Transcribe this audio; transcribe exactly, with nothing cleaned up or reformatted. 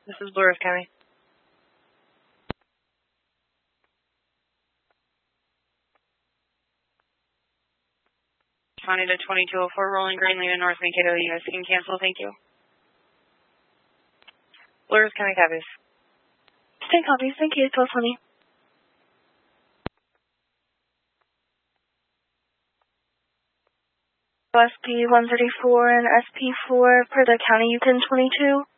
This is Blue Earth County. County to twenty-two oh four, rolling green, leaving North Mankato. You guys can cancel, thank you. Blue Earth County copies. State copies, thank you, twelve twenty. S P one thirty-four and S P four for the County Yukon twenty-two.